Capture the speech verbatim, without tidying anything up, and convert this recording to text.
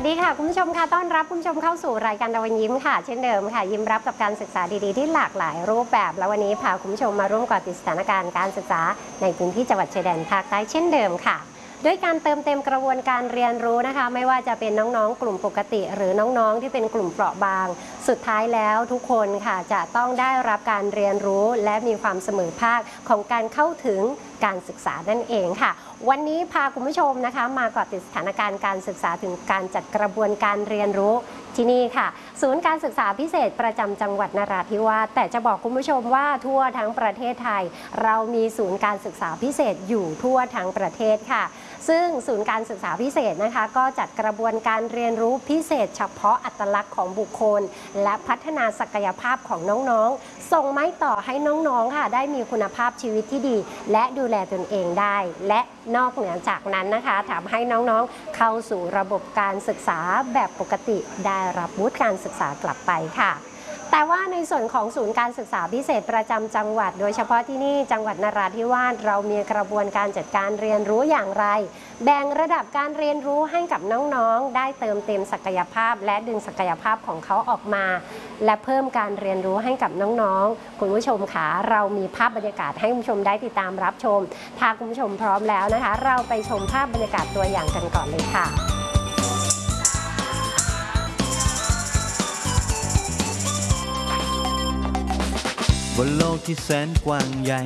ดีค่ะคุณผู้ชมค่ะต้อนรับคุณผู้ชมเข้าสู่รายการตะวันยิ้มค่ะเช่นเดิมค่ะยิ้มรับกับการศึกษาดีๆที่หลากหลายรูปแบบแล้ววันนี้พาคุณผู้ชมมาร่วมเกาะติดสถานการณ์การศึกษาในพื้นที่จังหวัดชายแดนภาคใต้เช่นเดิมค่ะด้วยการเติมเต็มกระบวนการเรียนรู้นะคะไม่ว่าจะเป็นน้องๆกลุ่มปกติหรือน้องๆที่เป็นกลุ่มเปราะบางสุดท้ายแล้วทุกคนค่ะจะต้องได้รับการเรียนรู้และมีความเสมอภาคของการเข้าถึงการศึกษานั่นเองค่ะวันนี้พาคุณผู้ชมนะคะมาเกาะติดสถานการณ์การศึกษาถึงการจัดกระบวนการเรียนรู้ที่นี่ค่ะศูนย์การศึกษาพิเศษประจำจังหวัดนราธิวาสแต่จะบอกคุณผู้ชมว่าทั่วทั้งประเทศไทยเรามีศูนย์การศึกษาพิเศษอยู่ทั่วทั้งประเทศค่ะซึ่งศูนย์การศึกษาพิเศษนะคะก็จัดกระบวนการเรียนรู้พิเศษเฉพาะอัตลักษณ์ของบุคคลและพัฒนาศักยภาพของน้องๆส่งไม้ต่อให้น้องๆค่ะได้มีคุณภาพชีวิตที่ดีและดูแลตนเองได้และนอกเหนือจากนั้นนะคะทำให้น้องๆเข้าสู่ระบบการศึกษาแบบปกติได้รับวุฒิการศึกษากลับไปค่ะแต่ว่าในส่วนของศูนย์การศึกษาพิเศษประจำจังหวัดโดยเฉพาะที่นี่จังหวัดนราธิวาสเรามีกระบวนการจัดการเรียนรู้อย่างไรแบ่งระดับการเรียนรู้ให้กับน้องๆได้เติมเต็มศักยภาพและดึงศักยภาพของเขาออกมาและเพิ่มการเรียนรู้ให้กับน้องๆคุณผู้ชมค่ะเรามีภาพบรรยากาศให้คุณผู้ชมได้ติดตามรับชมถ้าคุณผู้ชมพร้อมแล้วนะคะเราไปชมภาพบรรยากาศตัวอย่างกันก่อนเลยค่ะบนโลกที่แสนกว้างใหญ่